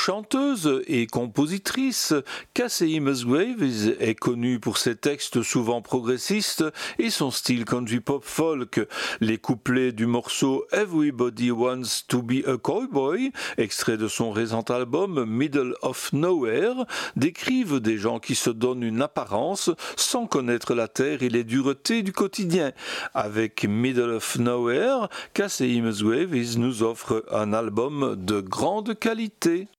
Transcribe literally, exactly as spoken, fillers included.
Chanteuse et compositrice, Casey Musgrave est connue pour ses textes souvent progressistes et son style country pop folk. Les couplets du morceau Everybody Wants to be a Cowboy, extrait de son récent album Middle of Nowhere, décrivent des gens qui se donnent une apparence sans connaître la terre et les duretés du quotidien. Avec Middle of Nowhere, Casey Musgrave nous offre un album de grande qualité.